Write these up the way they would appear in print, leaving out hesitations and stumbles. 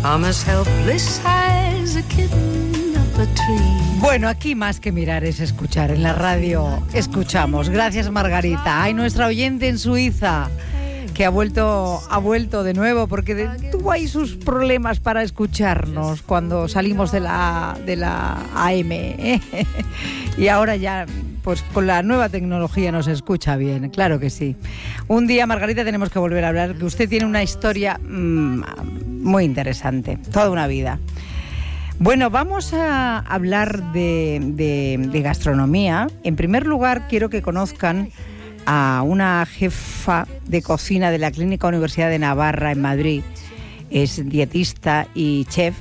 I'm as helpless as a kitten up a tree. Bueno, aquí más que mirar es escuchar. En la radio escuchamos. Gracias, Margarita. Ay, nuestra oyente en Suiza, que ha vuelto de nuevo porque tuvo ahí sus problemas para escucharnos cuando salimos de la AM, ¿eh? Y ahora ya, pues con la nueva tecnología nos escucha bien, claro que sí. Un día, Margarita, tenemos que volver a hablar, que usted tiene una historia muy interesante, toda una vida. Bueno, vamos a hablar de gastronomía. En primer lugar, quiero que conozcan a una jefa de cocina de la Clínica Universidad de Navarra en Madrid. Es dietista y chef.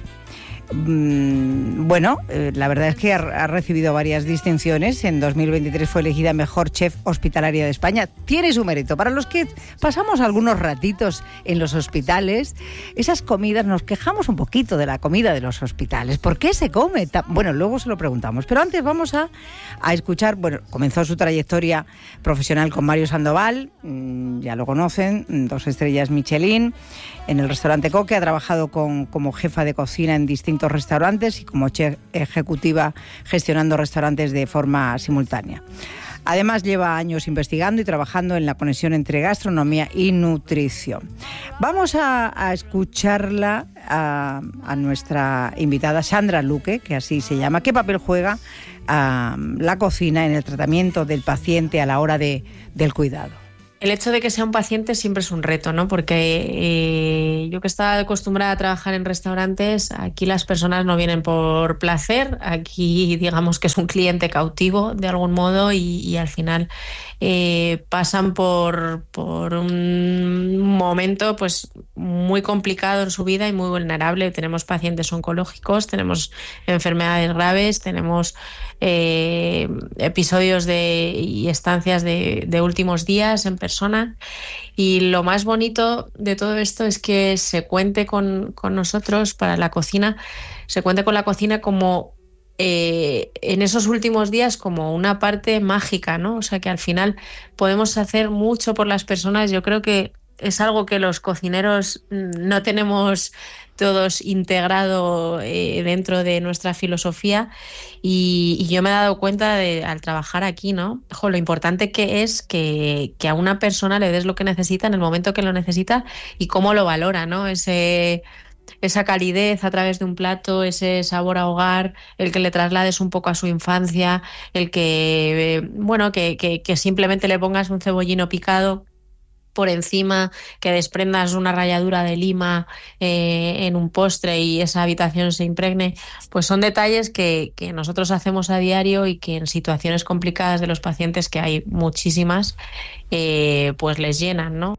Bueno, la verdad es que ha recibido varias distinciones. En 2023 fue elegida mejor chef hospitalaria de España. Tiene su mérito. Para los que pasamos algunos ratitos en los hospitales, esas comidas, nos quejamos un poquito de la comida de los hospitales. ¿Por qué se come tan? Bueno, luego se lo preguntamos. Pero antes vamos a escuchar. Bueno, comenzó su trayectoria profesional con Mario Sandoval, ya lo conocen, 2 estrellas Michelin. En el restaurante Coque ha trabajado como jefa de cocina en distintos restaurantes y como chef ejecutiva gestionando restaurantes de forma simultánea. Además, lleva años investigando y trabajando en la conexión entre gastronomía y nutrición. Vamos a escucharla a nuestra invitada Sandra Luque, que así se llama. ¿Qué papel juega la cocina en el tratamiento del paciente a la hora del cuidado? El hecho de que sea un paciente siempre es un reto, ¿no? Porque yo que estaba acostumbrada a trabajar en restaurantes, aquí las personas no vienen por placer, aquí digamos que es un cliente cautivo de algún modo y al final pasan por un momento pues muy complicado en su vida y muy vulnerable. Tenemos pacientes oncológicos, tenemos enfermedades graves, tenemos episodios y estancias de últimos días en persona, y lo más bonito de todo esto es que se cuente con nosotros para la cocina, se cuente con la cocina como en esos últimos días como una parte mágica, ¿no? O sea, que al final podemos hacer mucho por las personas. Yo creo que es algo que los cocineros no tenemos todos integrado dentro de nuestra filosofía, y yo me he dado cuenta al trabajar aquí, ¿no? Lo importante que es que a una persona le des lo que necesita en el momento que lo necesita y cómo lo valora, ¿no? Esa calidez a través de un plato, ese sabor a hogar, el que le traslades un poco a su infancia, el que, que simplemente le pongas un cebollino picado por encima, que desprendas una ralladura de lima en un postre y esa habitación se impregne, pues son detalles que nosotros hacemos a diario y que en situaciones complicadas de los pacientes, que hay muchísimas, pues les llenan, ¿no?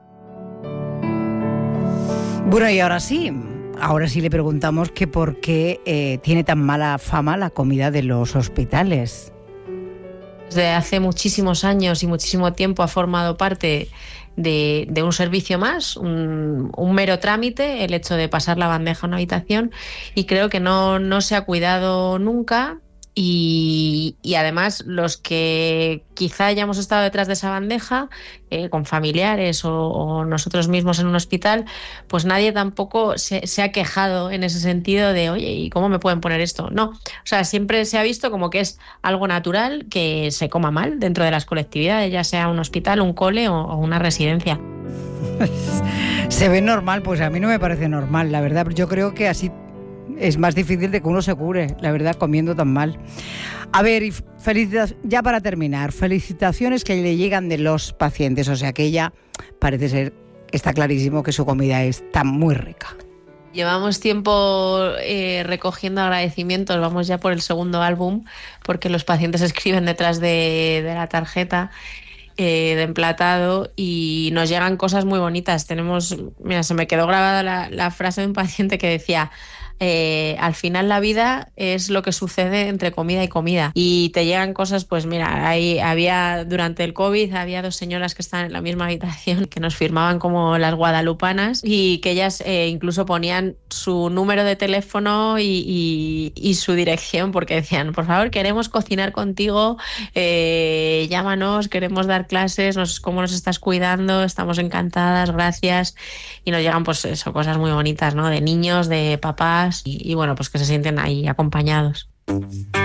Bueno, y ahora sí le preguntamos que por qué tiene tan mala fama la comida de los hospitales. Desde hace muchísimos años y muchísimo tiempo ha formado parte de un servicio más, un mero trámite, el hecho de pasar la bandeja a una habitación, y creo que no se ha cuidado nunca. Y además los que quizá hayamos estado detrás de esa bandeja con familiares o nosotros mismos en un hospital, pues nadie tampoco se ha quejado en ese sentido de oye, ¿y cómo me pueden poner esto? No, o sea, siempre se ha visto como que es algo natural que se coma mal dentro de las colectividades, ya sea un hospital, un cole o una residencia. Se ve normal, pues a mí no me parece normal, la verdad. Yo creo que así es más difícil de que uno se cure, la verdad, comiendo tan mal. A ver, y ya para terminar, felicitaciones que le llegan de los pacientes, o sea que ella parece ser, está clarísimo que su comida está muy rica. Llevamos tiempo recogiendo agradecimientos, vamos ya por el 2º álbum, porque los pacientes escriben detrás de la tarjeta de emplatado y nos llegan cosas muy bonitas. Mira, se me quedó grabada la frase de un paciente que decía: al final la vida es lo que sucede entre comida y comida. Y te llegan cosas, pues mira, durante el COVID había 2 señoras que estaban en la misma habitación que nos firmaban como las guadalupanas y que ellas incluso ponían su número de teléfono y su dirección porque decían, por favor, queremos cocinar contigo, llámanos, queremos dar clases, cómo nos estás cuidando, estamos encantadas, gracias. Y nos llegan pues eso, cosas muy bonitas, ¿no? De niños, de papás y bueno, pues que se sienten ahí acompañados.